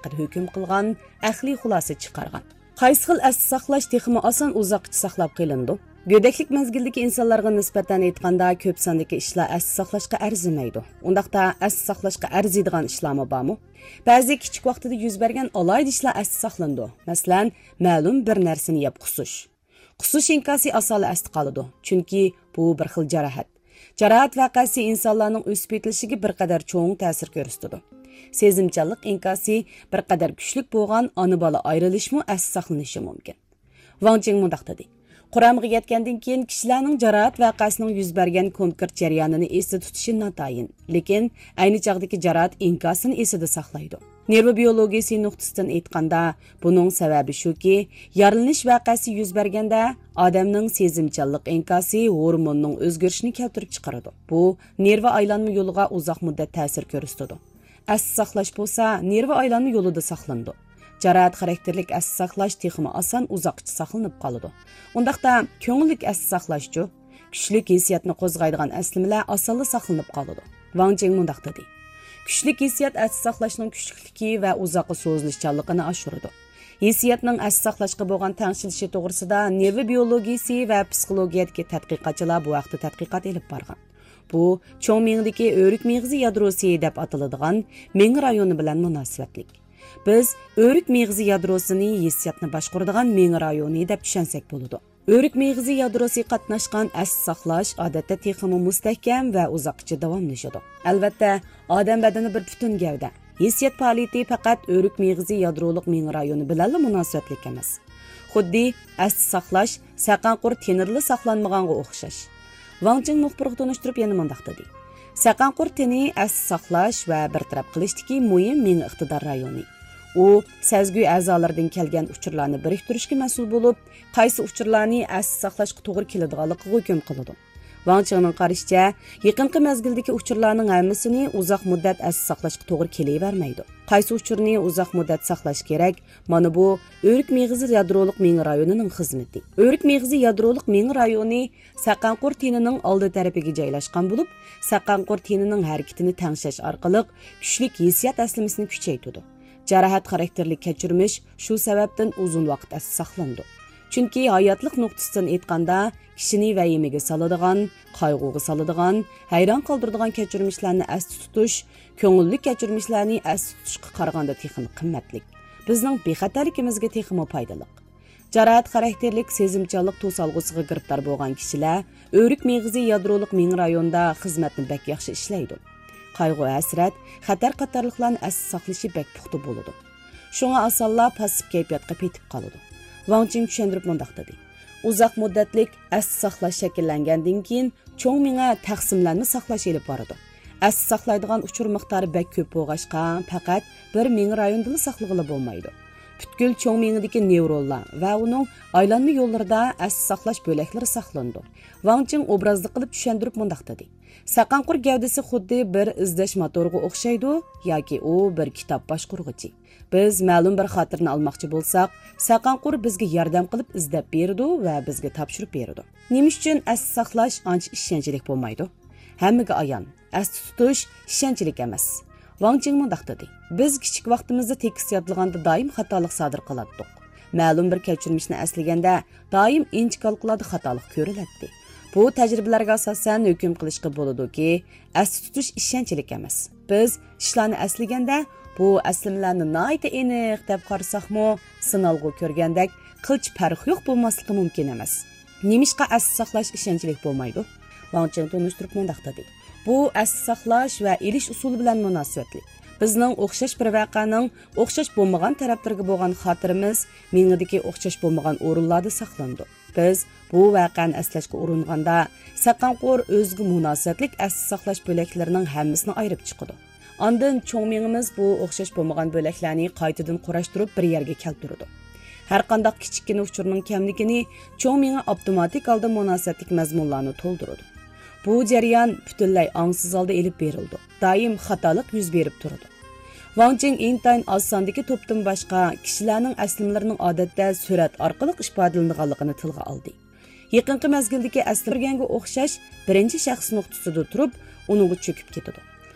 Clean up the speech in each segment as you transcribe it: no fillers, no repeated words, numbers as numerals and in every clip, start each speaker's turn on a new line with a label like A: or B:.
A: haqida hukm qilgan, aqli xulosa chiqargan. Qaysi xil asli saqlash texmi oson uzoqcha saqlab qilindi? Gödeklik mezgildagi insonlarga nisbatan aytganda ko'p sondagi ishlar asli saqlashga arzimaydi. Undaqda asli saqlashga arziydigan ishlarmi bormi? Ba'zi kichik vaqtida yuz bergan alayda ishlar asli saqlandi. Masalan, ma'lum bir narsani yeb qusish. Qusish inkosi asoli asli qoladi, chunki bu bir xil jarohat. Jarohat voqeasi insonlarning o'sib yetilishiga bir qadar cho'ng ta'sir ko'rsatadi. Sezimchanlik inkosi bir qadar kuchli bo'lgan ona bola ayrilishmi asli saqlanishi mumkin. Wang Jing mundaq dedi. Quramga yetgandan keyin kishilarning jarohat voqeasining yuz bergan konkret jarayonini esda tutishi notayin, lekin ayni chog'dagi jarohat inkosini esida saqlaydi. Nerv biologiyasi nuqtasidan aytganda, buning sababi shuki, yaralanish voqeasi yuz berganda odamning sezimchanlik inkosi hormonning o'zgarishini keltirib chiqaradi. Bu nerv aylanma yo'liga uzoq muddat ta'sir ko'rsatadi. Asli saqlash bo'lsa, nerv aylanma yo'lida saqlanadi. Jarohat xarakterlik asli saqlash texmi oson uzoqcha saqlanib qoladi. Undaqda ko'ngillik asli saqlashchi kuchli hissiyatni qo'zg'aydigan aslimalar osonla saqlanib qoladi. Wang Jing mundaq dedi. Kuchli hissiyat asli saqlashning kuchlikligi va uzoqqa so'zlashchanligini oshiradi. Hissiyatning asli saqlashga bo'lgan tengshilishi to'g'risida nerv biologiyasi va psixologiyadagi tadqiqotchilar bu vaqtda tadqiqot olib borgan. Bu cho'ng miyadagi o'rik miyig'izi yadrosi deb ataladigan miya rayoni bilan munosabatlik. Biz o'rik miyig'izi yadrosini hissiyatni boshqaradigan miya rayoni deb tushunsak bo'ladi. O'rik miyig'izi yadrosi qatnashgan asli saqlash odatda texmi mustahkam va uzoqcha davomlashadi. Albatta, odam badani bir butun gavda. Hissiyat faoliyati faqat o'rik miyig'izi yadroliq miya rayoni bilan munosabatlik emas. Xuddi asli saqlash saqanqur tenirli saqlanmaganga o'xshash. Wang Jing muxbirga tunishtirib yana mundaq dedi. Saqanqur teni asli saqlash va bartaraf qilishdagi muhim miya iqtidor rayoni. U sezgi a'zolaridan kelgan uchurlarni biriktirishga mas'ul bo'lib, qaysi uchurlarni asli saqlashga to'g'ri keladiganligiga hukm qiladi. Wang Jingning qarashicha, yaqinqi mezgildagi uchurlarning hammasini uzoq muddat asli saqlashga to'g'ri kelavermaydi. Qaysi uchurni uzoq muddat saqlash kerak? Mana bu o'rik miyig'izi yadroliq miya rayonining xizmati. O'rik miyig'izi yadroliq miya rayoni saqanqur tenining oldi tarafiga joylashgan bo'lib, saqanqur tenining harakatini tangshash orqali kuchli hissiyat aslamasini kuchaytiradi. Jarohat xarakterli kechirmish shu sababdan uzun vaqt asli saqlandi. Chunki hayotlik nuqtasidan aytganda, kishini vahimaga soladigan, qayg'uga soladigan, hayron qoldiradigan kechirmishlarni asli tutish, ko'ngilli kechirmishlarni asli tutishga qaraganda texmi qimmatli. Bizning bexatarligimizga texmi foydali. Jarohat xarakterlik sezimchanlik to'solg'usiga giribtor bo'lgan kishilar o'rik miyig'izi yadroliq miya rayonida xizmatni bak yaxshi ishlaydi. Qayg'u, hasrat, xatar qatorliqlarni asli saqlashi bak puxta bo'ladi. Shunga osonlar passiv kayfiyatga petib qoladi. Wang Jing tushuntirib mundaq dedi. Uzoq muddatlik asli saqlash shakllangandan keyin cho'ng miya taqsimlarni saqlash elib boradi. Asli saqlaydigan uchur miqdori bak ko'p bo'lg'achqa, faqat bir miya rayonida saqlag'ili bo'lmaydi. Butkul cho'ng miyadagi nevronlar va uning aylanma yo'llarida asli saqlash bo'laklari saqlandi. Wang Jing obrazli qilib tushuntirib mundaq dedi. Saqanqur gavdasi xuddi bir izlash motoriga o'xshaydi yoki u bir kitob boshqarg'ichi. Biz ma'lum bir xotirni olmoqchi bo'lsak, saqanqur bizga yordam qilib izlab beradi va bizga topshirib beradi. Nima uchun asli saqlash ancha ishonchli bo'lmaydi? Hammaga ayon, asli tutish ishonchli emas. Wang Jing mundaq dedi. Biz kichik vaqtimizda tekis yodlaganda doim xatolik sodir qilardik. Ma'lum bir kechirmishni aslaganda doim inchikoliklarda xatolik ko'riladi. Bu tajribalarga asosan hukm qilishga bo'ladiki, asli tutish ishonchli emas. Biz ishlarni aslaganda bu aslimlarni nihoyat aniq deb qarasaqmi, sinalg'u ko'rgandek qilch farq yo'q bo'lmasligi mumkin emas. Nemishqa asli saqlash ishonchli bo'lmaydi? Wang Jing tunishtirib mundaq dedi. Bu asli saqlash va elish usuli bilan munosabatli. Bizning o'xshash bir voqeaning o'xshash bo'lmagan taraflarga bo'lgan xotirimiz miyadagi o'xshash bo'lmagan o'rinlarda saqlandi. Biz bu voqeani aslashga uringanda saqanqur o'zga munosabatlik asli saqlash bo'laklarining hammasini ayirib chiqadi. Ondan cho'ng miyamiz bu o'xshash bo'lmagan bo'laklarni qaytadan qurashtirib bir yerga keltiradi. Har qanday kichikina uchurning kamligini cho'ng miya avtomatik holda munosabatlik mazmunlarni to'ldiradi. Bu jarayon butunlay ongsiz holda elib berildi. Doim xatolik yuz berib turadi. Wang Jing intayin osondagi to'pdan boshqa kishilarning aslimlarining odatda surat orqali ifodalanganligini tilga oldi. Yaqinqi mezgildagi aslimlarga o'xshash birinchi shaxs nuqtasida turib, uningga cho'kib ketadi.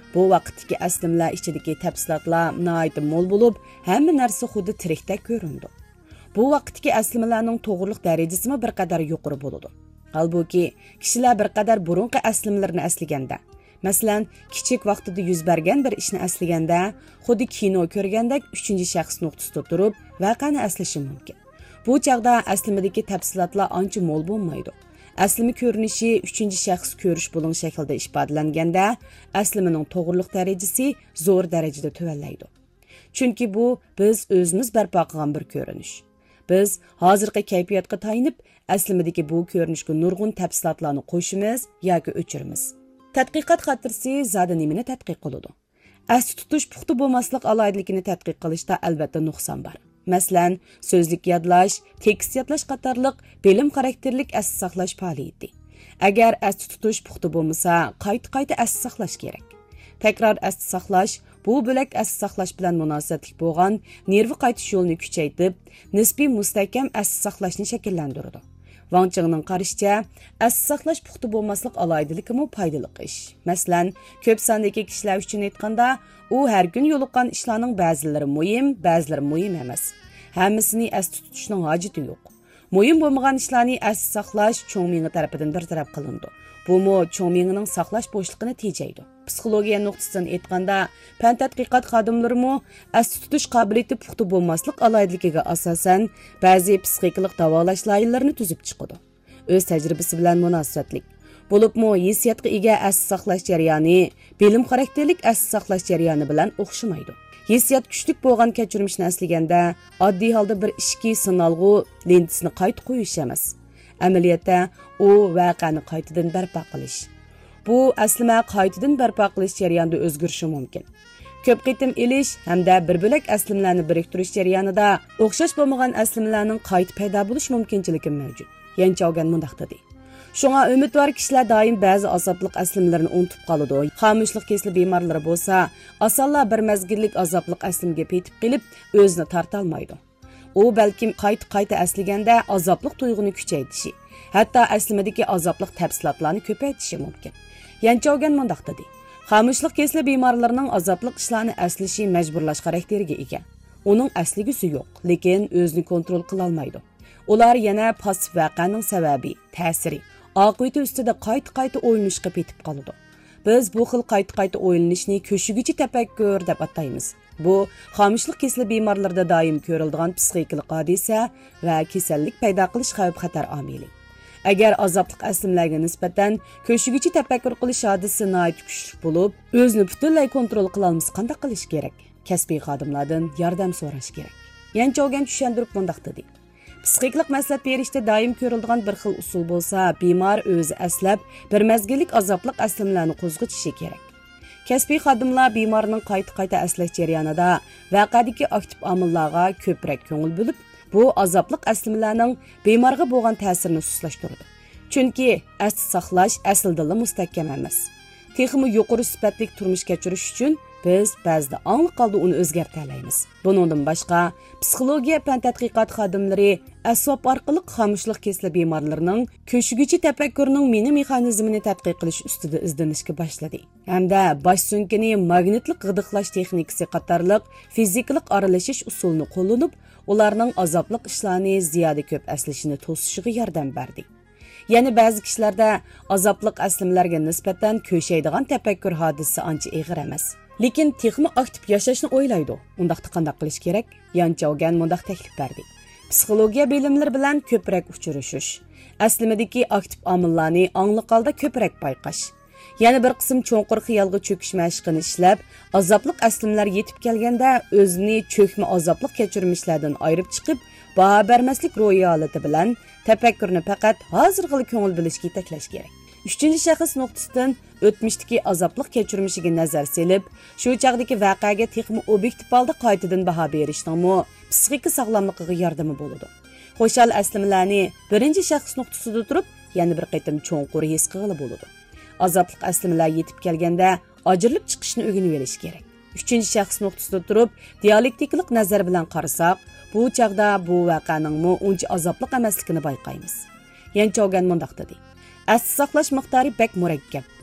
A: Bu vaqtdagi aslimlar ichidagi tafsilotlar nihoyat mo'l bo'lib, hamma narsa xuddi tirikdek ko'rindi. Bu vaqtdagi aslimalarning to'g'riliq darajasi bir qadar yuqori bo'ladi. Halbuki kishilar bir qadar burunqi aslimlarni aslaganda, masalan, kichik vaqtida yuz bergan bir ishni aslaganda, xuddi kino ko'rgandek 3-shaxs nuqtasida turib, voqeani aslashi mumkin. Bu chaqda aslimadagi tafsilotlar ancha mo'l bo'lmaydi. Aslimi ko'rinishi 3-shaxs ko'rish bo'ling shaklda ifodalanganda, aslimining to'g'riliq darajasi zo'r darajada tuvallaydi. Chunki bu biz o'zimiz barpo qilgan bir ko'rinish. Biz hozirgi kayfiyatga tayinib, aslimadagi bu ko'rinishga nurg'un tafsilotlarni qo'shimiz yoki o'chiramiz. Tadqiqot xotirasi zada nimani tadqiq qiladi? Asli tutish puxta bo'lmaslik alohidligini tadqiq qilishda albatta nuqson bor. Masalan, so'zlik yodlash, tekst yodlash qatorliq bilim xarakterlik asli saqlash faoliyati. Agar asli tutish puxta bo'lmasa, qayta asli saqlash kerak. Takror asli saqlash bu bo'lak asli saqlash bilan munosabatli bo'lgan nervi qaytish yo'lini kuchaytirib, nisbiy mustahkam asli saqlashni shakllantiradi. Wang Chengning qarashicha, asli saqlash puxta bo'lmaslik alohidaligi foydali ish. Masalan, ko'p sondagi kishilar uchun aytganda, u har kun yo'liqqan ishlarning ba'zilari muhim, ba'zilari muhim emas. Hammasini asli tutishning hojati yo'q. Muhim bo'lmagan ishlarni asli saqlash cho'ng miya tarafidan bartaraf qilindi. Bu cho'ng miyaning saqlash bo'shligini tejaydi. Psixologiya nuqtasidan aytganda, fan tadqiqot xodimlari asli tutish qobiliyati puxta bo'lmaslik alohidligiga asosan ba'zi psixikalik davolash loyihalarini tuzib chiqadi. O'z tajribasi bilan munosabatlik. Bo'libmi hissiyotga ega asli saqlash jarayoni bilim xarakterlik asli saqlash jarayoni bilan o'xshamaydi. Hissiyot kuchlik bo'lgan kechirishni aslaganda oddiy holda bir ishki sinalg'u lentisini qayta qo'yish emas. Amaliyotda u voqeani qaytadan barpo qilish. Bu aslima qaytadan barpo qilish jarayonida o'zgarishi mumkin. Ko'p qitim elish hamda bir bo'lak aslimlarni biriktirish jarayonida o'xshash bo'lmagan aslimlarning qayta paydo bo'lish mumkinchiligi mavjud. Yanchogan mundaq dedi. Shunga umidvor kishilar doim ba'zi azobliq aslimlarni unutib qoladi. Xomushlik kesli bemorlari bo'lsa, asonlar bir mazgillik azobliq aslimga petib qilib, o'zini torta olmaydi. U balkim qayta aslaganda azobliq tuyg'uni kuchaytirishi, hatto aslimadagi azobliq tafsilotlarni ko'paytirishi mumkin. Yanchogan mundaq dedi. Xomushlik kesli bemorlarining azobliq ishlarni aslashi majburlash xarakteriga ega. Uning asligisi yo'q, lekin o'zini kontrol qila olmaydi. Ular yana passiv voqeaning sababi, ta'siri, oqibati ustida qayta o'ylanishga petib qoladi. Biz bu xil qayta o'ylanishni ko'shigichi tafakkur deb ataymiz. Bu xomushlik kesli bemorlarda doim ko'riladigan psixikalik hodisa va kasallik paydo qilish xavf-xatar omili. Agar azobliq aslimlarga nisbatan ko'shigichi tafakkur qilish hodisasi nihoyat kuchli bo'lib, o'zini butunlay kontrol qila olmasa qanday qilish kerak? Kasbiy xodimlardan yordam so'rash kerak. Yanchogan tushuntirib mundaq dedi. Psixiklik maslahat berishda doim ko'riladigan bir xil usul bo'lsa, bemor o'zi aslab bir mazgillik azobliq aslimlarni qo'zg'atishi kerak. Kasbiy xodimlar bemorning qayta aslash jarayonida voqeadagi aktiv omillarga ko'proq ko'ngil bo'lib, bu azobliq aslimlarning bemorga bo'lgan ta'sirini suslashtiradi. Chunki asli saqlash aslida mustahkam emas. Texmi yuqori sifatli turmush kechirish uchun biz ba'zida ongli qoldi uni o'zgartira olamiz. Buningdan boshqa, psixologiya fan tadqiqot xodimlari asbob orqali xomushlik kesli bemorlarning ko'shigichi tafakkurining meni mexanizmini tadqiq qilish ustida izlanishga boshladi. Hamda bosh sunkini magnitlik g'idiqlash texnikasi qatorliq fizikalik aralashish usulini qo'llanib, ularning azobliq ishlarni ziyoda ko'p aslashini to'sishiga yordam berdi. Ya'ni ba'zi kishilarda azobliq aslimlarga nisbatan ko'shaydigan tafakkur hodisasi ancha ig'ir emas. Lekin texmi aktiv yashashni o'ylaydi. Undaqda qanday qilish kerak? Yanchogan mundaq taklif berdi. Psixologiya bilimlari bilan ko'proq uchrashish, aslimadagi aktiv omillarni ongli holda ko'proq payqash. Yana bir qism cho'nqur xiyolga cho'kish mashqini ishlab, azobliq aslimlar yetib kelganda o'zini cho'kma azobliq kechirmishlardan ayirib chiqib, baho bermaslik ro'yi holati bilan tafakkurni faqat hozirg'ili ko'ngil bilishga yetaklash kerak. 3-shaxs nuqtasidan o'tmishdagi azobliq kechirmishiga nazar selib, shu chaqdagi voqeaga texmi obyektiv holda qaytadan baho berishning psixika sog'lomligiga yordami bo'ladi. Xo'shal aslimlarni 1-shaxs nuqtasida turib, yana bir qaytam cho'nqur his qilg'ili bo'ladi. Azobliq aslimlar yetib kelganda ajrilib chiqishni o'rganib olish kerak. 3-shaxs nuqtasida turib, dialektiklik nazar bilan qarasak, bu chaqda bu voqeaning uncha azobliq emasligini bayqaymiz. Yanchogan mundaq dedi. Asli saqlash miqdori bek murakkab.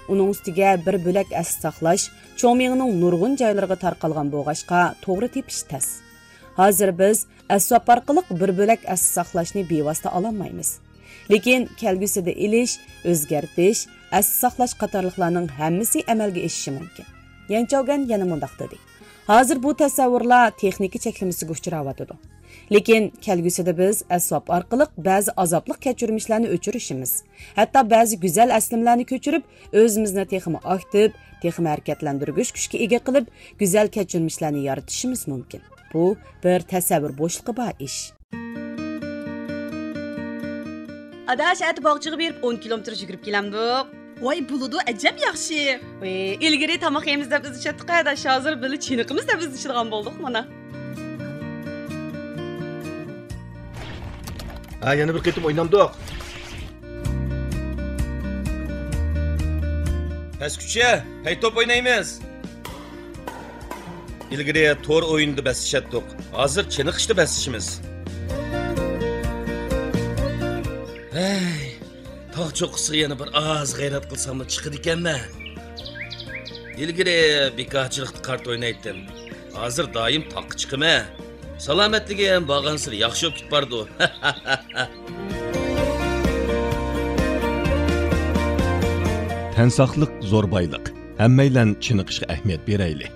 A: uning ustiga bir bo'lak asli saqlash cho'ng miyaning nurg'un joylariga tarqalgan bo'lg'achqa to'g'ri tepish tez. Hozir biz assob orqali bir bo'lak asli saqlashni bevosita ololmaymiz. Lekin kelgusida ilish, o'zgartish, asli saqlash qatorliqlarning hammasi amalga oshishi mumkin. Yanchogan yana mundaq dedi. Hozir bu tasavvurlar texnika cheklamasiga uchrayotdi. Lekin kelgusida biz assob orqali ba'zi azobli kechirishlarni o'chirishimiz, hatto ba'zi go'zal aslimlarni ko'chirib, o'zimizni texmi aktiv, texmi harakatlantirgich kuchga ega qilib, go'zal kechirishlarni yaratishimiz mumkin. Bu bir tasavvur bo'shliqi bor ish.
B: Adash at bog'chiga berib 10 kilometr yugurib kelamdik. Voy buludu ajab yaxshi. Ilgari tomoq yeymiz deb biz chatdik, adash hozir bili chiniqimiz deb biz ichadigan bo'ldik mana.
C: Ha, yana bir qitim o'ynamdik. Pastkucha, pay top o'ynaymiz. Ilgari to'r o'yinda basishatdik. Hozir chiniqishda basishimiz. Hey, tog' cho'qqisiga yana bir oz g'ayrat qilsam chiqadi ekanman. Ilgari bekorchilikda kart o'ynaydim. Hozir doim toqqa chiqaman. Salomatligi ham bag'ansir yaxshi bo'lib ketpardi.
D: Tan saqliq zo'r boyliq. Hammaylan chiniqishga ahamiyat beraylik.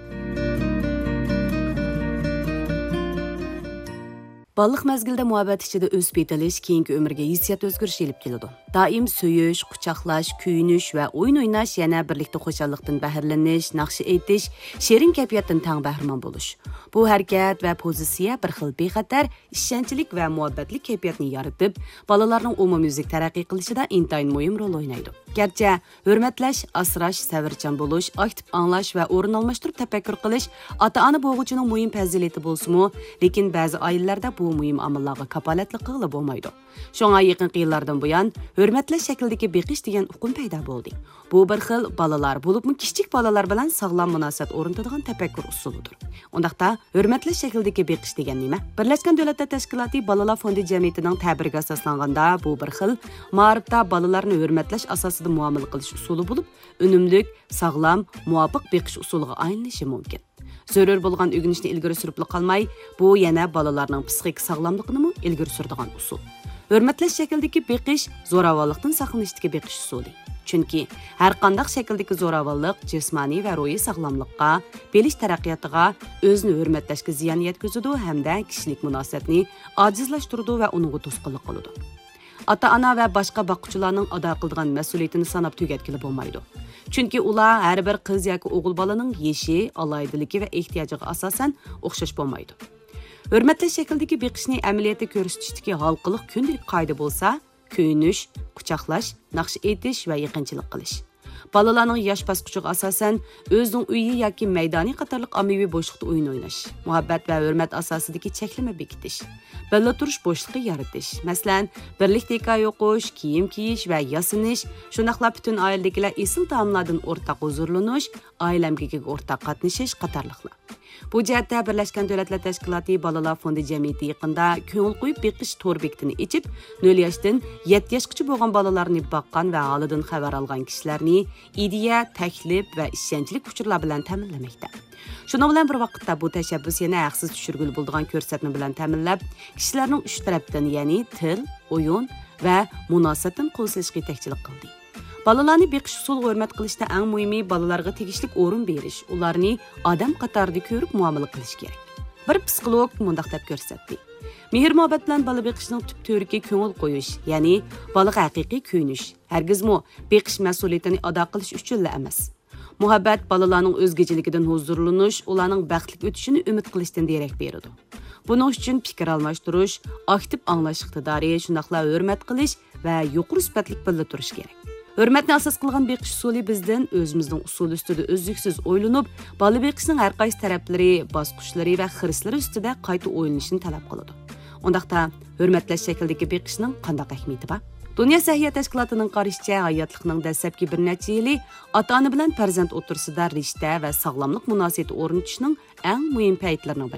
A: Balliq mezgilda muhabbet ichida o'sib yetilish keyingi umrga hissiyat o'zgarishi olib keladi. Doim söyish, quchoqlash, kuyinish va o'yin o'ynash yana birlikda xo'shallikdan bahrlanish, naqshi aytish, she'rin kayfiyatdan tang bahramon bo'lish. Bu harakat va pozitsiya bir xil bexatar, ishonchlik va muhabbatli kayfiyatni yaratib, bolalarning umumyuzlik taraqqiy qilishida intayin muhim rol o'ynaydi. Garchi hurmatlash, asrash, savrchan bo'lish, aktiv anglash va o'rin almashtirib tafakkur qilish ota-ona bo'g'uchining muhim fazilati bo'lsa-mu, lekin ba'zi oilalarda bu muhim omillarga kapolatlik qilib bo'lmaydi. Shunga yaqin yillardan buyon hurmatlash shaklidagi beqish degan uqum paydo bo'ldi. Bu bir xil bolalar bo'libmi kichik bolalar bilan sog'lom munosabat o'rnatadigan tafakkur usulidir. Undaqda hurmatlash shaklidagi beqish degan nima? Birlashgan Davlatlar Tashkiloti Bolalar fondi jamiyatining ta'biriga asoslanganda bu bir xil ma'rifda bolalarni hurmatlash asosida muomala qilish usuli bo'lib, unumli, sog'lom, muvofiq beqish usuliga aylanishi mumkin. Zarur bo'lgan o'rganishni ilgari surib qolmay, bu yana bolalarning psixik sog'lomligini ilgari suradigan usul. Hurmatlash shaklidagi beqish zo'ravonlikdan saqlanishdagi beqish usuli. Chunki har qanday shakldagi zo'ravonlik jismoniy va ruhiy sog'lomlikqa, belish taraqqiyotiga, o'zini hurmatlashga ziyon yetkazadi hamda kishilik munosabatni ojizlashtiradi va uningga to'sqinlik qiladi. Ota-ona va boshqa boquvchilarning ado qiladigan mas'uliyatini sanab tugatkili bo'lmaydi. Chunki ular har bir qiz yoki o'g'il bolaning yeshi, aloydiligi va ehtiyojiga asosan o'xshash bo'lmaydi. Hurmatlash shaklidagi beqishni amaliyotda ko'rsatishdagi halqiliq kundalik qoida bo'lsa, kuyinish, quchoqlash, naqsh aytish va yaqinchilik qilish. Bolalarning yosh bosqichiga asosan o'zining uyi yoki maydoniy qatorliq ommaviy bo'shliqda o'yin o'ynash, muhabbat va hurmat asosidagi cheklama bekitish, birga turish bo'shlig'i yaratish, masalan, birlikda hikoya o'qish, kiyim kiyish va yasinish, shunaqla butun oiladagilar esil taomlardan o'rtaq huzurlanish, oila amgiga o'rtaq qatnashish qatorliqlar. Bu jihatda Birlashgan Davlatlar Tashkiloti Bolalar fondi jamiyati yaqinda ko'ngil qo'yib beqish to'r bekitini ichib, 0 yoshdan 7 yoshgacha bo'lgan bolalarni boqqan va holidan xabar olgan kishilarni ideya, taklif va ishonchli uchurlar bilan ta'minlamoqda. Shuning bilan bir vaqtda bu tashabbus yana haqsiz tushirgul bo'lgan ko'rsatma bilan ta'minlab, kishilarning uch tarafdan, ya'ni til, o'yin va munosabatdan qo'zg'ashga yetakchilik qildi. Balalarni beqish usuliga hurmat qilishda eng muhimi balalarga tegishli o'rin berish, ularni odam qatorida ko'rib muomala qilish kerak. Bir psixolog mundaq deb ko'rsatdi. Mehr-muhabbat bilan bola beqishning tub to'riga ko'ngil qo'yish, ya'ni bolaga haqiqiy kuyinish, hargizmi beqish mas'uliyatini ado qilish uchun emas. Muhabbat balalarning o'zgachiligidan huzurlanish, ularning baxtli o'tishini umid qilishdan derak beradi. Buning uchun fikr almashtirish, aktiv anglash iqtidori, shunaqla hurmat qilish va yuqori sifatli birga turish kerak. Hurmatni asos qilgan beqish usuli bizdan o'zimizning usul ustida o'zliksiz o'ylanib, bola beqishning har qaysi taraflari, bosqichlari va xislari ustida qayta o'ylanishni talab qiladi. Undaqda hurmatlash shaklidagi beqishning qanday ahamiyati bor? Dünya Səhiyyə Təşkilatının qarışıca hayatlıqның dəstəbki bir neçə ili ata-ana bilan farzand o'rtasida rishta va sog'lomlik munosabati o'rnatishning eng muhim paytlarini bir ekan.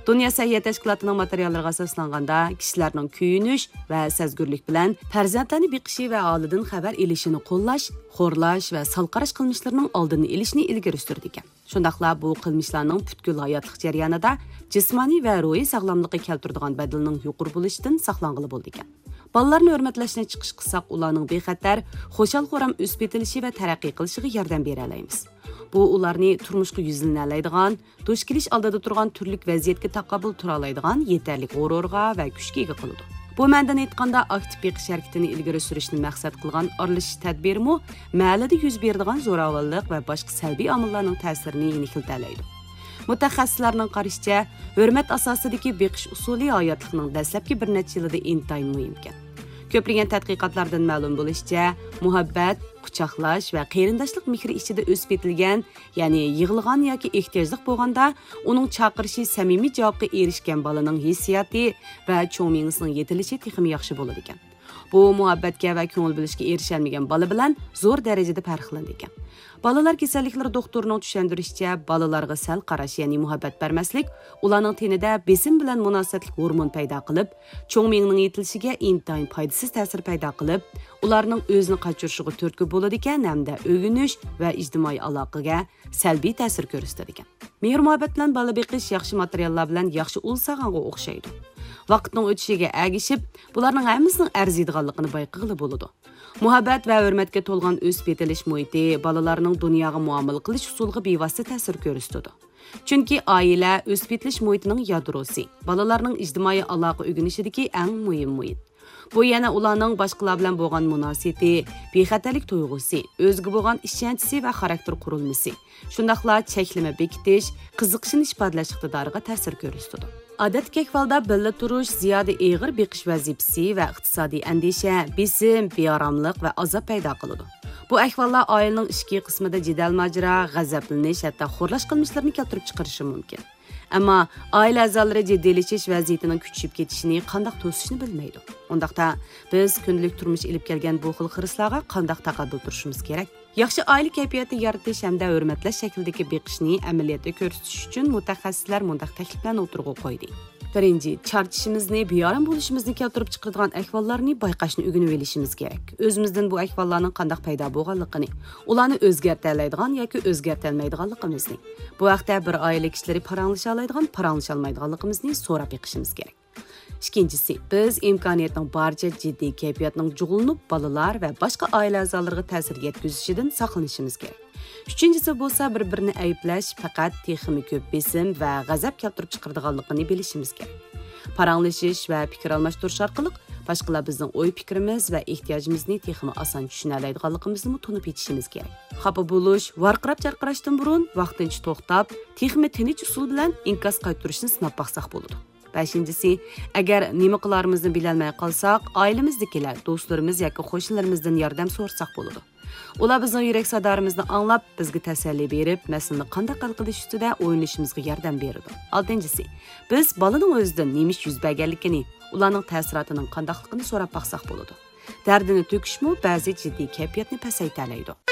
A: Dünya Səhiyyə Təşkilatının materiallarına asaslanganda, kişilərinin köyünüş və səzgürlük bilan farzandlarni biqishi və alidan xəbər elishini qo'llash, xo'rlash və salqarash qilmishlarining oldini olishni ilgari surdi ekan. Shundaqla bu qilmishlarning butkul hayotlik jarayonida jismoniy va ruhiy sog'lomlikka keltiradigan badalning yuqori bo'lishidan saqlang'ili bo'ldi ekan. Balalarni hurmatlashni chiqish qilsak, ularning bexatar, xo'shal-xo'ram o'sib etilishi va taraqqiy qilishiga yordam bera olamiz. Bu ularni turmushga yuzlanalaydigan, duch kelish oldida turgan turli vaziyatga taqobil tura oladigan yetarli g'ururga va kuchga ega qiladi. Bu ma'noda aytganda aktiv beqish harakatini ilgari surishni maqsad qilgan aralashish tadbirimi mahallada yuz beradigan zo'ravonlik va boshqa salbiy omillarning ta'sirini yengiltalaydi. Mutaxassislarning qarashicha, hurmat asosidagi beqish usuli hayotlikning dastlabki bir necha yilida intayin muhim ekan. Ko'plagan tadqiqotlardan ma'lum bo'lishicha, muhabbat, quchoqlash va qarindoshlik mehri ichida o'sib etilgan, ya'ni yig'ilgan yoki ehtiyojli bo'lganda, uning chaqirishi samimiy javobga erishgan bolaning hissiyoti va cho'ng miyasining yetilishi texmi yaxshi bo'ladi ekan. Bu muhabbatga va ko'ngil bilishga erishalmagan bola bilan zo'r darajada farqlanadi ekan. Balalar kasalliklari doktorining tushuntirishicha, balalarga sal qarash, ya'ni muhabbat bermaslik, ularning tenida besim bilan munosabatlik hormon paydo qilib, cho'ng miyaning yetilishiga intayin foydasiz ta'sir paydo qilib, ularning o'zini qochirishiga turtki bo'ladi ekan hamda o'g'inish va ijtimoiy aloqaga salbiy ta'sir ko'rsatadi ekan. Mehr muhabbat bilan bola beqish yaxshi materiallar bilan yaxshi ulsag'anga o'xshaydi. Vaqtning o'tishiga agishib, bularning hammasining arziydiganligini bayqag'ili bo'ladi. Muhabbat va hurmatga to'lgan o'sib etilish muhiti bolalarning dunyoga muomala qilish usuliga bevosita ta'sir ko'rsatadi. Chunki oila o'sib etilish muhitining yadrosi, bolalarning ijtimoiy aloqa o'rganishidagi eng muhim muhit. Bu yana ularning boshqalar bilan bo'lgan munosabati, bexatarlik tuyg'usi, o'ziga bo'lgan ishonchi va xarakter qurilmasi, shundaqla cheklama bekitish, qiziqishni ifodalash iqtidoriga ta'sir ko'rsatadi. Odatdagi ahvolda birga turish, ziyoda og'ir beqish vazifasi va iqtisodiy andisha, besim, beoromlik va azob paydo qiladi. Bu ahvollar oilaning ichki qismida jidal majra, g'azablanish, hatto xo'rlash qilmishlarini keltirib chiqarishi mumkin. Ammo oila a'zolari jiddiylashish vaziyatining kuchayib ketishini qanday to'sishni bilmaydi. Undaqda biz kundalik turmush ilib kelgan bu xil xirislarga qanday taqobil turishimiz kerak? Yaxshi oila kayfiyati yaratish hamda hurmatlash shaklidagi beqishni amaliyotda ko'rsatish uchun mutaxassislar mundaq takliflarni o'tirg'a qo'ydi. Birinchi, charchishimizni, beyoram bo'lishimizni keltirib chiqaradigan ahvollarni bayqashni o'rganib olishimiz kerak. O'zimizdan bu ahvollarning qanday paydo bo'lganligini, ularni o'zgartira oladigan yoki o'zgartira olmaydiganligimizni, bu vaqtda bir oila kishilari paranglasha oladigan, paranglasha olmaydiganligimizni so'rab yiqishimiz kerak. Ikkinchisi, biz imkoniyatning barcha jiddiy kayfiyatning jug'ulinib bolalar va boshqa oila a'zolariga ta'sir yetkazishidan saqlanishimiz kerak. Uchinchisi bo'lsa, bir-birini ayblash faqat texmi ko'p besim va g'azab keltirib chiqaradiganligini bilishimiz kerak. Paranglashish va fikr almashtirish orqali boshqalar bizning o'y-fikrimiz va ehtiyojimizni texmi oson tushuna oladiganligimizni tunib yetishimiz kerak. Xafa bo'lish, varqirab-charqirashdan burun vaqtincha to'xtab, texmi tinch usul bilan inkos qaytarishni sinab baqsaq bo'ladi. Beshinchisi, agar nima qilarimizni bilolmay qolsak, oilamizdagilar, do'stlarimiz yoki qo'shnilarimizdan yordam so'rasak bo'ladi. Ular bizning yurak sadorimizni anglab, bizga tasalli berib, masalani qanday hal qilish ustida o'ylanishimizga yordam beradi. Oltinchisi, biz bolaning o'zidan nima yuz berganligini, ularning ta'sirotining qandayligini so'rab baqsaq bo'ladi. Dardini to'kishmi ba'zi jiddiy kayfiyatni pasaytiradi.